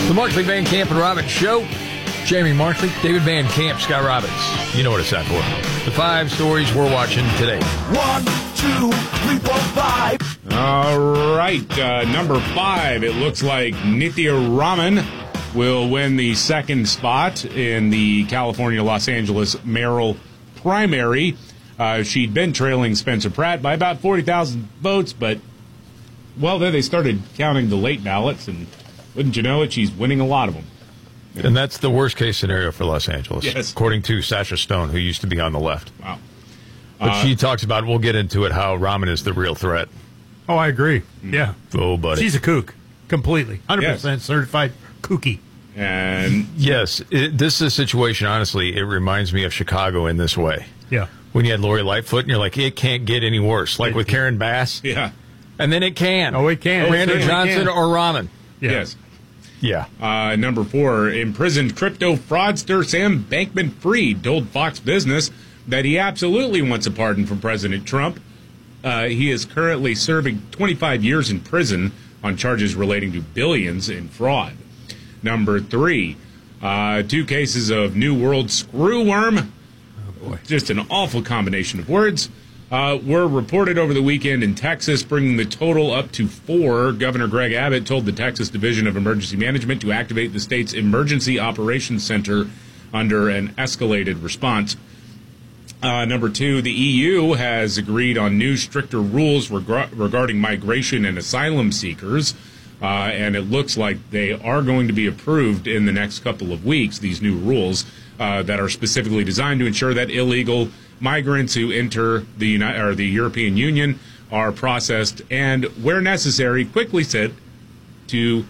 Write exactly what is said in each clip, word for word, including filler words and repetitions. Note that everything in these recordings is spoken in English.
The Markley, Van Camp, and Robbins Show. Jamie Markley, David Van Camp, Scott Robbins. You know what it's time for. The five stories we're watching today. One, two, three, four, five. All right, uh, number five, it looks like Nithya Raman will win the second spot in the California-Los Angeles mayoral primary. Uh, she'd been trailing Spencer Pratt by about forty thousand votes, but, well, then they started counting the late ballots, and wouldn't you know it, she's winning a lot of them. And that's the worst-case scenario for Los Angeles, yes, according to Sasha Stone, who used to be on the left. Wow. But uh, she talks about, we'll get into it, how Raman is the real threat. Oh, I agree. Yeah. Oh, buddy. She's a kook. Completely. one hundred percent yes. certified kooky. And yes, it, this is a situation, honestly, it reminds me of Chicago in this way. Yeah. When you had Lori Lightfoot, and you're like, it can't get any worse. Like with Karen Bass. Yeah. And then it can. Oh, it can. Randy it Johnson can. or Raman. Yeah. Yes. Yeah. Uh, number four, imprisoned crypto fraudster Sam Bankman-Fried told Fox Business that he absolutely wants a pardon from President Trump. Uh, he is currently serving twenty-five years in prison on charges relating to billions in fraud. Number three, uh, two cases of New World screwworm. Oh, boy. Just an awful combination of words. Uh, were reported over the weekend in Texas, bringing the total up to four. Governor Greg Abbott told the Texas Division of Emergency Management to activate the state's Emergency Operations Center under an escalated response. Uh, number two, the E U has agreed on new, stricter rules reg- regarding migration and asylum seekers, uh, and it looks like they are going to be approved in the next couple of weeks, these new rules uh, that are specifically designed to ensure that illegal migrants who enter the United, or the European Union are processed and, where necessary, quickly sent to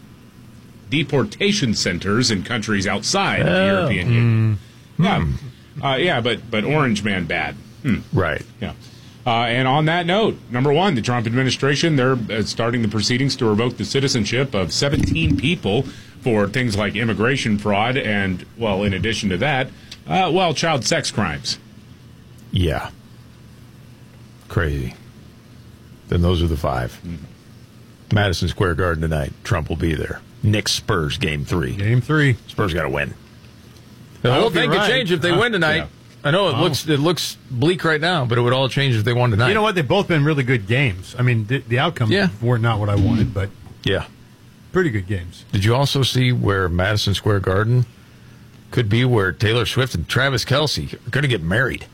deportation centers in countries outside oh. of the European mm. Union. Yeah, uh, yeah, but but Orange Man bad. Hmm. Right. Yeah. Uh, and on that note, number one, the Trump administration, they're uh, starting the proceedings to revoke the citizenship of seventeen people for things like immigration fraud and, well, in addition to that, uh, well, child sex crimes. Yeah. Crazy. Then those are the five. Mm-hmm. Madison Square Garden tonight. Trump will be there. Knicks Spurs game three. Game three. Spurs got to win. The whole thing could right. change if they uh, win tonight. Yeah. I know it oh. looks it looks bleak right now, but it would all change if they won tonight. You know what? They've both been really good games. I mean, the, the outcomes yeah. were not what I wanted, but yeah, pretty good games. Did you also see where Madison Square Garden could be where Taylor Swift and Travis Kelce are going to get married?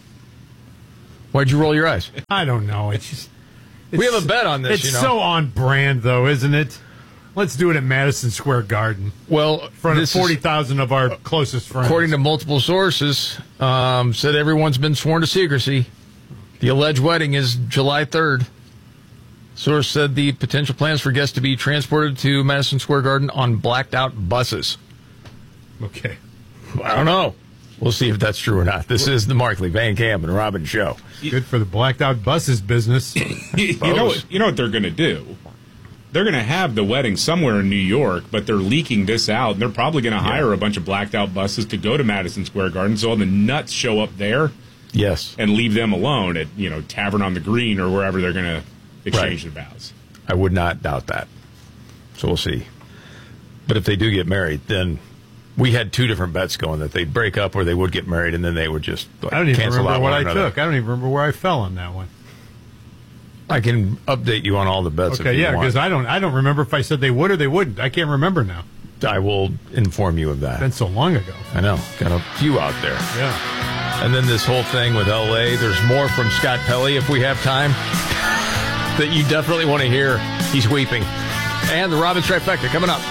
Why'd you roll your eyes? I don't know. It's just it's, we have a bet on this. It's you know? so on brand, though, isn't it? Let's do it at Madison Square Garden. Well, in front of forty thousand of our closest friends. According to multiple sources, um, said everyone's been sworn to secrecy. The alleged wedding is July third. Source said the potential plans for guests to be transported to Madison Square Garden on blacked-out buses. Okay. I don't know. We'll see if that's true or not. This is the Markley, Van Camp, and Robbins Show. Good for the blacked-out buses business. you, know what, you know what they're going to do? They're going to have the wedding somewhere in New York, but they're leaking this out, and they're probably going to hire yeah. a bunch of blacked-out buses to go to Madison Square Garden, so all the nuts show up there. Yes. And leave them alone at, you know, Tavern on the Green or wherever they're going to exchange right. the vows. I would not doubt that. So we'll see. But if they do get married, then we had two different bets going, that they'd break up or they would get married, and then they would just like, I don't even cancel remember out what one I another. took. I don't even remember where I fell on that one. I can update you on all the bets. Okay, if you yeah, because want. I don't, I don't remember if I said they would or they wouldn't. I can't remember now. I will inform you of that. It's been so long ago. I know, got a few out there. Yeah. And then this whole thing with L A. There's more from Scott Pelley if we have time that you definitely want to hear. He's weeping. And the Robbins Trifecta coming up.